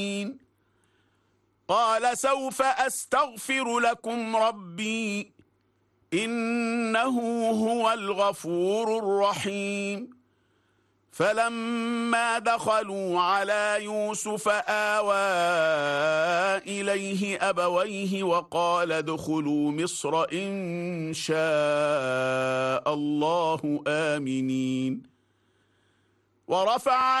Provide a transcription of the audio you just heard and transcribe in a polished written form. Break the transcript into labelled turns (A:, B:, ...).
A: قال سوف أستغفر لكم ربي إنه هو الغفور الرحيم. فلما دخلوا على يوسف آوى إليه أبويه وقال ادخلوا مصر إن شاء الله آمنين. ورفع